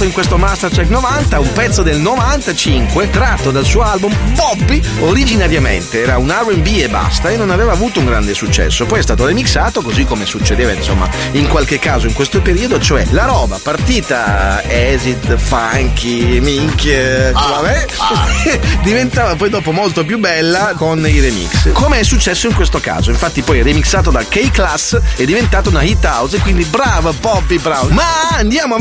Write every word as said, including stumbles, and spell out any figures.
in questo Mastercheck novanta un pezzo del novantacinque tratto dal suo album Bobby. Originariamente era un R and B e basta e non aveva avuto un grande successo, poi è stato remixato così come succedeva insomma in qualche caso in questo periodo, cioè la roba partita acid, funky, minchia, ah, vabbè, ah. diventava poi dopo molto più bella con i remix, come è successo in questo caso. Infatti poi remixato da K-Class è diventato una hit house e quindi brava Bobby Brown. Ma andiamo